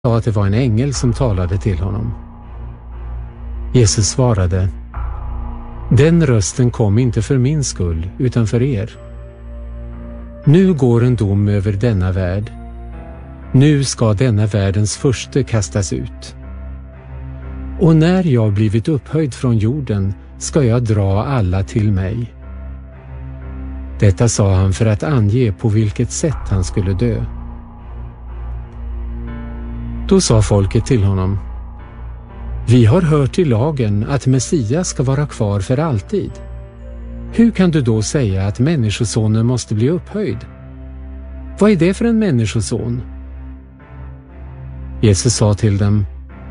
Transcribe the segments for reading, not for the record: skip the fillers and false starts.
sa att det var en ängel som talade till honom. Jesus svarade: Den rösten kom inte för min skull utan för er. Nu går en dom över denna värld. Nu ska denna världens furste kastas ut. Och när jag blivit upphöjd från jorden ska jag dra alla till mig. Detta sa han för att ange på vilket sätt han skulle dö. Då sa folket till honom: Vi har hört i lagen att Messias ska vara kvar för alltid. Hur kan du då säga att människosonen måste bli upphöjd? Vad är det för en människoson? Jesus sa till dem: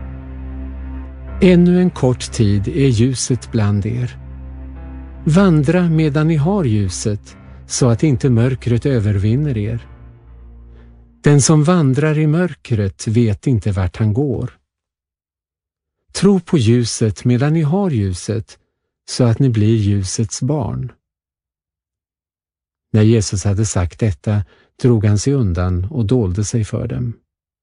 Ännu en kort tid är ljuset bland er. Vandra medan ni har ljuset, så att inte mörkret övervinner er. Den som vandrar i mörkret vet inte vart han går. Tro på ljuset medan ni har ljuset, så att ni blir ljusets barn. När Jesus hade sagt detta drog han sig undan och dolde sig för dem.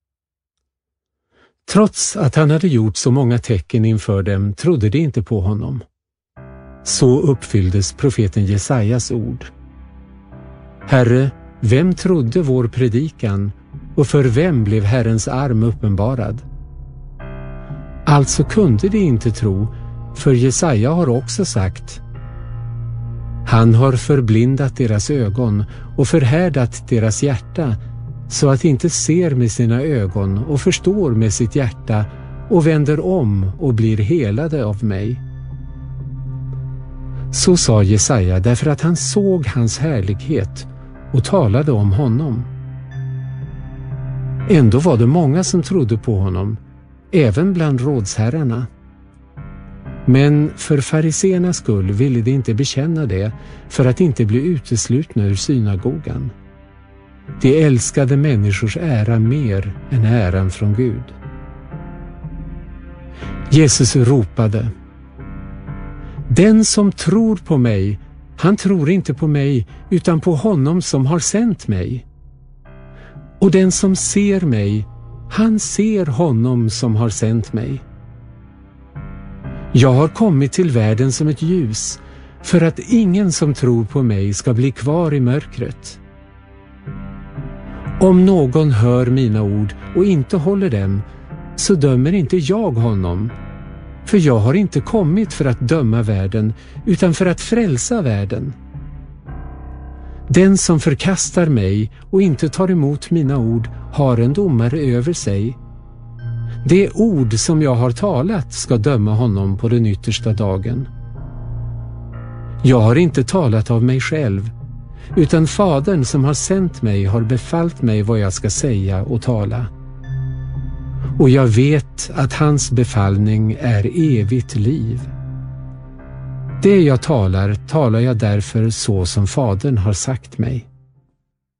Trots att han hade gjort så många tecken inför dem trodde de inte på honom. Så uppfylldes profeten Jesajas ord. Herre, vem trodde vår predikan och för vem blev Herrens arm uppenbarad? Alltså kunde de inte tro, för Jesaja har också sagt: Han har förblindat deras ögon och förhärdat deras hjärta, så att de inte ser med sina ögon och förstår med sitt hjärta och vänder om och blir helade av mig. Så sa Jesaja därför att han såg hans härlighet och talade om honom. Ändå var det många som trodde på honom, även bland rådsherrarna. Men för fariséernas skull ville de inte bekänna det för att inte bli uteslutna ur synagogan. De älskade människors ära mer än äran från Gud. Jesus ropade: Den som tror på mig, han tror inte på mig utan på honom som har sänt mig. Och den som ser mig, han ser honom som har sänt mig. Jag har kommit till världen som ett ljus, för att ingen som tror på mig ska bli kvar i mörkret. Om någon hör mina ord och inte håller dem, så dömer inte jag honom. För jag har inte kommit för att döma världen, utan för att frälsa världen. Den som förkastar mig och inte tar emot mina ord har en domare över sig. Det ord som jag har talat ska döma honom på den yttersta dagen. Jag har inte talat av mig själv, utan Fadern som har sänt mig har befallt mig vad jag ska säga och tala. Och jag vet att hans befallning är evigt liv. Det jag talar jag därför så som Fadern har sagt mig.